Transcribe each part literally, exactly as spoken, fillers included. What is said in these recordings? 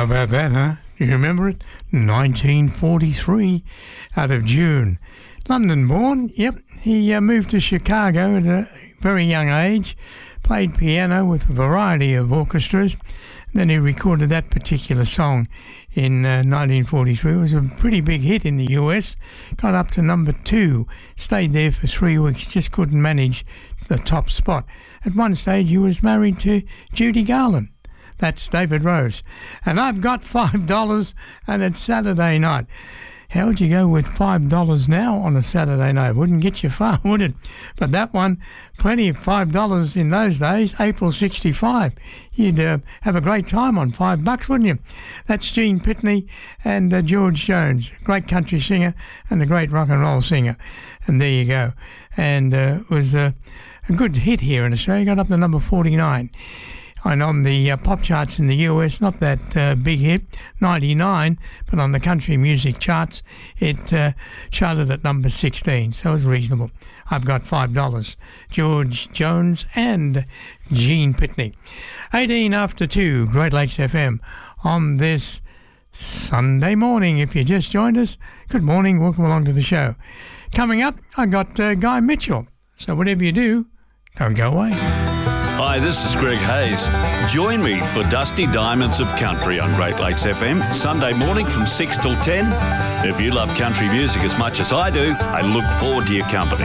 How about that, huh? Do you remember it? nineteen forty-three, out of June. London born, yep. He uh, moved to Chicago at a very young age, played piano with a variety of orchestras. Then he recorded that particular song in uh, nineteen forty-three. It was a pretty big hit in the U S. Got up to number two. Stayed there for three weeks. Just couldn't manage the top spot. At one stage, he was married to Judy Garland. That's David Rose. And I've got five dollars, and it's Saturday night. How would you go with five dollars now on a Saturday night? Wouldn't get you far, would it? But that one, plenty of five dollars in those days, April sixty-five. You'd uh, have a great time on five bucks, wouldn't you? That's Gene Pitney and uh, George Jones, great country singer and a great rock and roll singer. And there you go. And uh, it was uh, a good hit here in Australia. Got up to number forty-nine. And on the uh, pop charts in the U S, not that uh, big hit, ninety-nine, but on the country music charts, it uh, charted at number sixteen, so it was reasonable. I've got five dollars. George Jones and Gene Pitney. eighteen after two, Great Lakes F M, on this Sunday morning. If you just joined us, good morning, welcome along to the show. Coming up, I got uh, Guy Mitchell, so whatever you do, don't go away. Hi, this is Greg Hayes. Join me for Dusty Diamonds of Country on Great Lakes F M, Sunday morning from six till ten. If you love country music as much as I do, I look forward to your company.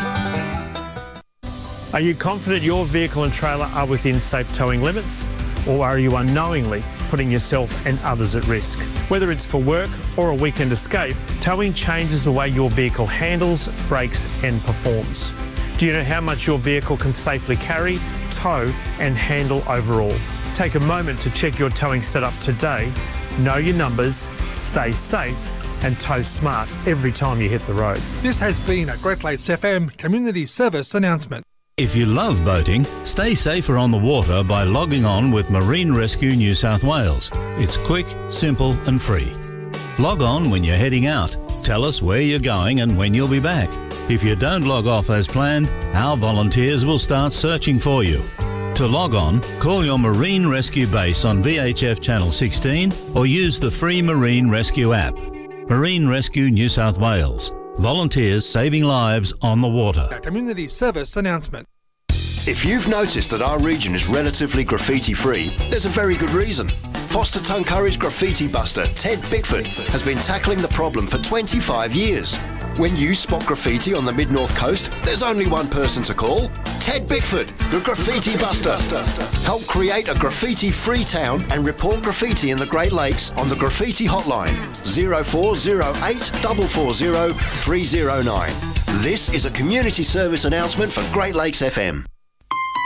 Are you confident your vehicle and trailer are within safe towing limits? Or are you unknowingly putting yourself and others at risk? Whether it's for work or a weekend escape, towing changes the way your vehicle handles, brakes and performs. Do you know how much your vehicle can safely carry, tow and handle overall? Take a moment to check your towing setup today. Know your numbers, stay safe and tow smart every time you hit the road. This has been a Great Lakes F M Community Service announcement. If you love boating, stay safer on the water by logging on with Marine Rescue New South Wales. It's quick, simple and free. Log on when you're heading out. Tell us where you're going and when you'll be back. If you don't log off as planned, our volunteers will start searching for you. To log on, call your Marine Rescue base on V H F Channel sixteen or use the free Marine Rescue app. Marine Rescue New South Wales. Volunteers saving lives on the water. A community service announcement. If you've noticed that our region is relatively graffiti-free, there's a very good reason. Foster Tuncurry's graffiti buster, Ted Bickford, has been tackling the problem for twenty-five years. When you spot graffiti on the Mid-North Coast, there's only one person to call. Ted Bickford, the Graffiti, the graffiti Buster. Buster. Help create a graffiti-free town and report graffiti in the Great Lakes on the Graffiti Hotline, zero four zero eight, four four zero, three zero nine. This is a community service announcement for Great Lakes F M.